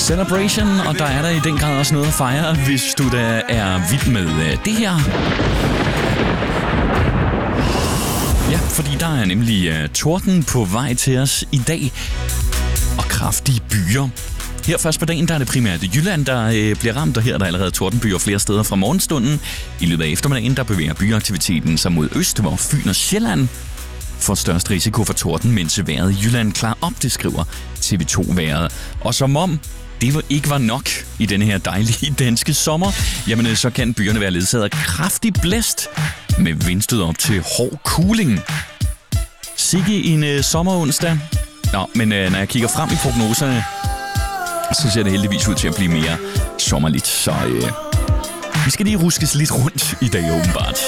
Celebration, og der er der i den grad også noget at fejre, hvis du da er vild med det her. Ja, fordi der er nemlig torden på vej til os i dag, og kraftige byer. Her først på dagen, der er det primært Jylland, der bliver ramt, og her er der allerede tordenbyer flere steder fra morgenstunden. I løbet af eftermiddagen, der bevæger byaktiviteten sig mod øst, hvor Fyn og Sjælland får størst risiko for torden, mens vejret i Jylland klarer op, det skriver TV2-vejret. Og som om det ikke var nok i denne her dejlige danske sommer, jamen så kan byerne være ledsaget af kraftig blæst med vindstød op til hård kuling. Sikke en sommeronsdag. Nå, men når jeg kigger frem i prognoserne, så ser det heldigvis ud til at blive mere sommerligt. Så vi skal lige ruskes lidt rundt i dag åbenbart.